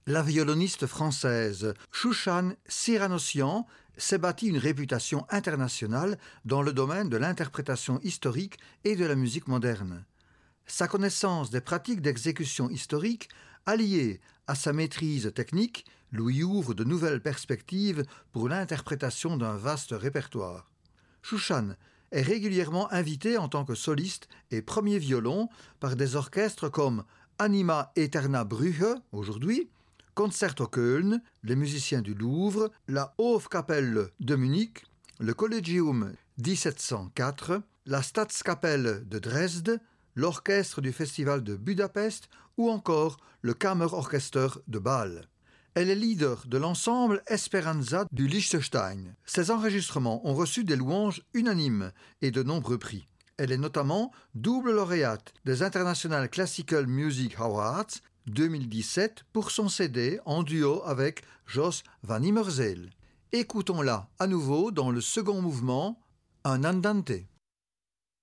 La violoniste française Shushan Siranossian s'est bâtie une réputation internationale dans le domaine de l'interprétation historique et de la musique moderne. Sa connaissance des pratiques d'exécution historique, alliée à sa maîtrise technique, lui ouvre de nouvelles perspectives pour l'interprétation d'un vaste répertoire. Shushan est régulièrement invitée en tant que soliste et premier violon par des orchestres comme Anima Eterna Brüche, aujourd'hui, Concerto Köln, les musiciens du Louvre, la Hofkapelle de Munich, le Collegium 1704, la Staatskapelle de Dresde, l'orchestre du Festival de Budapest ou encore le Kammerorchester de Bâle. Elle est leader de l'ensemble Esperanza du Liechtenstein. Ses enregistrements ont reçu des louanges unanimes et de nombreux prix. Elle est notamment double lauréate des International Classical Music Awards 2017 pour son CD en duo avec Jos van Immerzeel. Écoutons-la à nouveau dans le second mouvement, un andante.